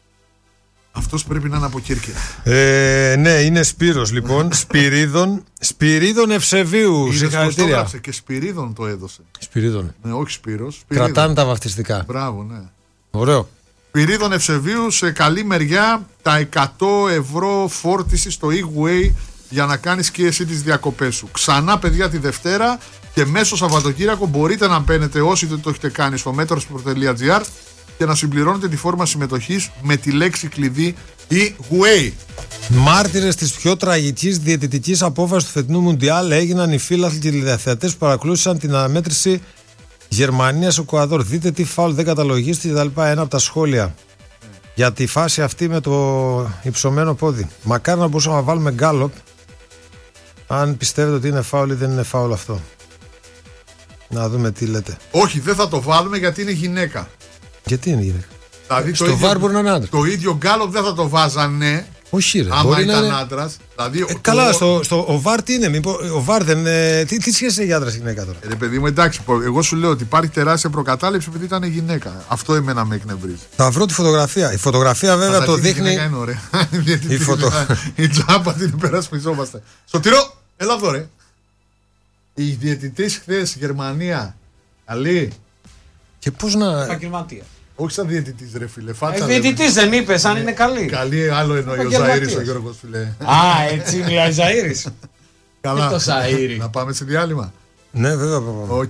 Αυτός πρέπει να είναι από Κέρκυρα. Ναι, είναι Σπύρος λοιπόν. Σπυρίδων Ευσεβίου. Συγχαρητήρια. Και Σπυρίδων το έδωσε. Σπυρίδων. Ναι, όχι Σπύρος. Κρατάνε τα βαφτιστικά. Μπράβο, ναι. Ωραίο. Σπυρίδων Ευσεβίου, σε καλή μεριά, τα 100 ευρώ φόρτιση στο E-Way για να κάνεις και εσύ τις διακοπές σου. Ξανά, παιδιά, τη Δευτέρα και μέσω Σαββατοκύριακο μπορείτε να μπαίνετε όσοι δεν το έχετε κάνει στο metrosport.gr και να συμπληρώνετε τη φόρμα συμμετοχής με τη λέξη κλειδί E-Way. Μάρτυρες της πιο τραγικής διαιτητικής απόφασης του φετινού Μουντιάλ έγιναν οι φίλαθλοι και οι τηλεθεατές που παρακολούθησαν την αναμέτρηση Γερμανίας-Εκουαδόρ. Δείτε τι φάουλ δεν καταλογίστηκε κτλ. Ένα από τα σχόλια για τη φάση αυτή με το υψωμένο πόδι. Μακάρι να μπορούσαμε να βάλουμε γκάλοπ αν πιστεύετε ότι είναι φάουλ ή δεν είναι φάουλ αυτό. Να δούμε τι λέτε. Όχι, δεν θα το βάλουμε γιατί είναι γυναίκα. Γιατί είναι γυναίκα? Δηλαδή στο βάρ μπορεί να είναι άντρα. Το ίδιο γκάλοπ δεν θα το βάζανε. Όχι, ρε. Άμα ήταν είναι... άντρας. Δηλαδή, καλά, ο βάρ τι είναι? Ο βάρ δεν. Τι σχέση έχει άντρα γυναίκα τώρα? Παιδί μου, εντάξει, εγώ σου λέω ότι υπάρχει τεράστια προκατάληψη επειδή ήταν γυναίκα. Αυτό εμένα με εκνευρίζει. Θα βρω τη φωτογραφία. Η φωτογραφία βέβαια το δείχνει. Η γυναίκα είναι ωραία. Η τζάμπα την υπερασπιζόμαστε. Σωτηρό, έλα εδώ, ρε. Οι διαιτητές χθες Γερμανία. Καλή. Και πώς να. Επαγγελματία. Όχι σαν διαιτητής, ρε φίλε. Διαιτητής δεν είπες, αν είναι καλή. Καλή, άλλο εννοεί ο Ζαΐρης ο Γιώργος, φίλε. Α, έτσι μιλάει ο Ζαΐρης. Καλά. Το Ζαΐρη. Να πάμε σε διάλειμμα. Ναι, βέβαια. Οκ.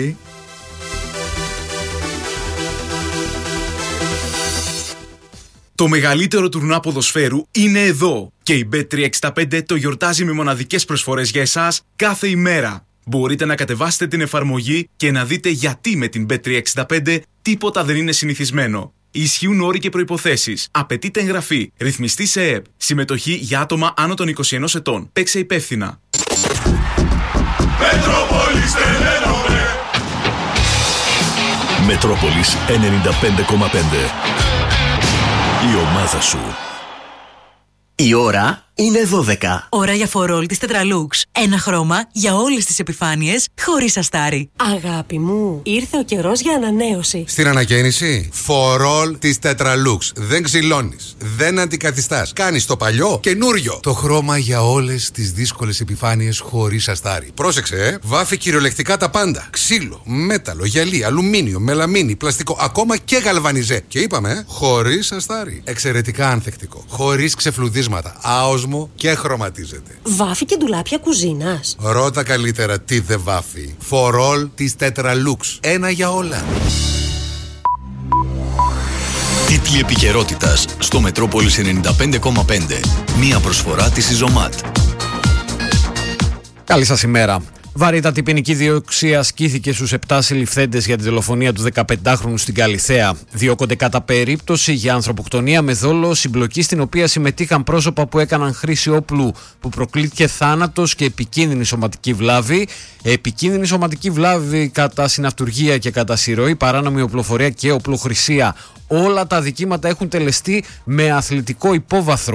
Το μεγαλύτερο τουρνουά ποδοσφαίρου είναι εδώ και η Bet365 το γιορτάζει με μοναδικές προσφορές για εσάς κάθε ημέρα. Μπορείτε να κατεβάσετε την εφαρμογή και να δείτε γιατί με την Bet365 τίποτα δεν είναι συνηθισμένο. Ισχύουν όροι και προϋποθέσεις. Απαιτείται εγγραφή. Ρυθμιστή σε ΕΕΠ. Συμμετοχή για άτομα άνω των 21 ετών. Παίξε υπεύθυνα. Μετρόπολης 95,5. Η ομάδα σου. Η ώρα είναι 12. Ώρα για φορόλ της Tetralux. Ένα χρώμα για όλες τις επιφάνειες, χωρίς αστάρι. Αγάπη μου, ήρθε ο καιρός για ανανέωση. Στην ανακαίνιση, φορόλ της Tetralux. Δεν ξυλώνεις, δεν αντικαθιστάς. Κάνεις το παλιό καινούριο. Το χρώμα για όλες τις δύσκολες επιφάνειες χωρίς αστάρι. Πρόσεξε, βάφει κυριολεκτικά τα πάντα. Ξύλο, μέταλλο, γυαλί, αλουμίνιο, μελαμίνι, πλαστικό, ακόμα και γαλβανιζέ. Και είπαμε, χωρίς αστάρι. Εξαιρετικά ανθεκτικό. Χωρίς ξεφλουδίσματα. Άοσμο και χρωματίζεται. Βάφει και ντουλάπια κουζίνας. Ρώτα καλύτερα τι δεν βάφει. Φορόλ της Tetralux. Ένα για όλα. Τίτλοι επικαιρότητας στο Μετρόπολης 95,5. Μία προσφορά της Ιζωμάτ. Καλή σας ημέρα. Βαρύτατη ποινική δίωξη ασκήθηκε στους 7 συλληφθέντες για τη δολοφονία του 15χρονου στην Καλιθέα. Διώκονται κατά περίπτωση για ανθρωποκτονία με δόλο, συμπλοκή στην οποία συμμετείχαν πρόσωπα που έκαναν χρήση όπλου που προκλήθηκε θάνατος και επικίνδυνη σωματική βλάβη. Επικίνδυνη σωματική βλάβη κατά συναυτουργία και κατά συρροή, παράνομη οπλοφορία και οπλοχρησία. Όλα τα αδικήματα έχουν τελεστεί με αθλητικό υπόβαθρο.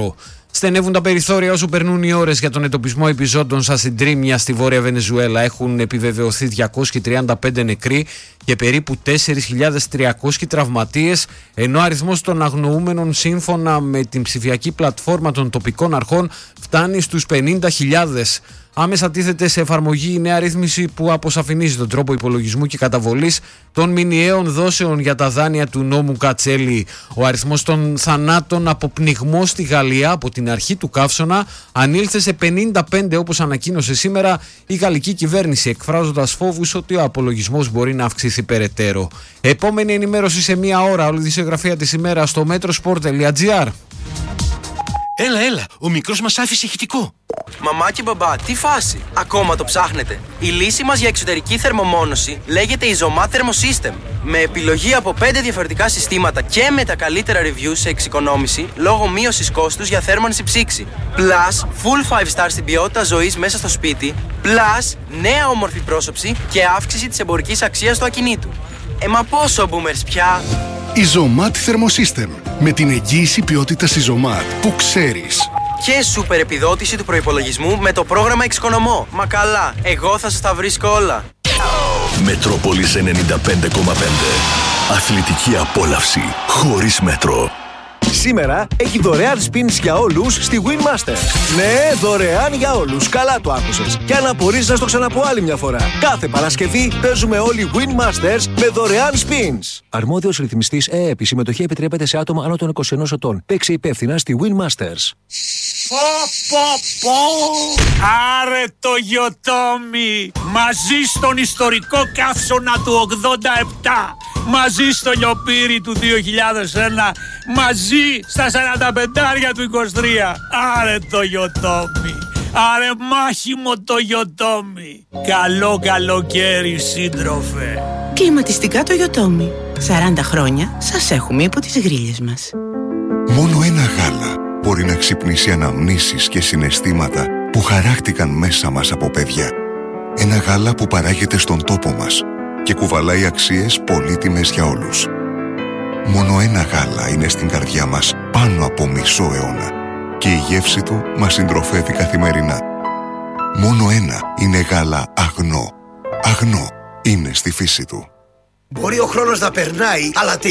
Στενεύουν τα περιθώρια όσο περνούν οι ώρες για τον εντοπισμό επιζώντων στα συντρίμμια στη Βόρεια Βενεζουέλα. Έχουν επιβεβαιωθεί 235 νεκροί και περίπου 4.300 τραυματίες, ενώ ο αριθμός των αγνοούμενων σύμφωνα με την ψηφιακή πλατφόρμα των τοπικών αρχών φτάνει στους 50.000. Άμεσα τίθεται σε εφαρμογή η νέα ρύθμιση που αποσαφηνίζει τον τρόπο υπολογισμού και καταβολής των μηνιαίων δόσεων για τα δάνεια του νόμου Κατσέλη. Ο αριθμός των θανάτων από πνιγμό στη Γαλλία από την αρχή του καύσωνα ανήλθε σε 55, όπως ανακοίνωσε σήμερα η γαλλική κυβέρνηση, εκφράζοντας φόβους ότι ο απολογισμός μπορεί να αυξηθεί περαιτέρω. Επόμενη ενημέρωση σε μία ώρα. Όλη η δισογραφία της ημέρας στο metrosport.gr. Έλα, ο μικρός μας άφησε ηχητικό. Μαμά και μπαμπά, τι φάση, ακόμα το ψάχνετε? Η λύση μας για εξωτερική θερμομόνωση λέγεται Isomat Thermosystem. Με επιλογή από 5 διαφορετικά συστήματα και με τα καλύτερα reviews σε εξοικονόμηση λόγω μείωσης κόστους για θέρμανση ψήξη. Plus, full 5 star στην ποιότητα ζωής μέσα στο σπίτι. Plus, νέα όμορφη πρόσωψη και αύξηση της εμπορικής αξίας του ακινήτου. Μα πόσο boomers πια? Isomat Thermosystem. Με την εγγύηση ποιότητας Isomat που ξέρεις. Και σούπερ επιδότηση του προϋπολογισμού με το πρόγραμμα Εξοικονομώ. Μα καλά, εγώ θα σας τα βρίσκω όλα. Μετρόπολης 95,5. Αθλητική απόλαυση χωρίς μέτρο. Σήμερα έχει δωρεάν spins για όλους στη Winmaster. Ναι, δωρεάν για όλους. Καλά το άκουσες. Και αν απορείς να στο ξαναπώ άλλη μια φορά. Κάθε Παρασκευή παίζουμε όλοι Winmasters με δωρεάν spins. Αρμόδιος ρυθμιστής ΕΕΠ. Η συμμετοχή επιτρέπεται σε άτομα άνω των 21 ετών. Παίξε υπεύθυνα στη Winmasters. Άρε το Γιοτόμι! Μαζί στον ιστορικό καύσωνα του 87, μαζί στο λιοπύρι του 2001, μαζί στα 45 του 23. Άρε το Γιοτόμι! Άρε μάχημο το Γιοτόμι! Καλό καλοκαίρι, σύντροφε! Κλιματιστικά το Γιοτόμι. 40 χρόνια σας έχουμε υπό τις γρίλες μας. Μόνο ένα γάλα μπορεί να ξυπνήσει αναμνήσεις και συναισθήματα που χαράχτηκαν μέσα μας από παιδιά. Ένα γάλα που παράγεται στον τόπο μας και κουβαλάει αξίες πολύτιμες για όλους. Μόνο ένα γάλα είναι στην καρδιά μας πάνω από μισό αιώνα και η γεύση του μας συντροφεύει καθημερινά. Μόνο ένα είναι γάλα αγνό. Αγνό είναι στη φύση του. Μπορεί ο χρόνος να περνάει, αλλά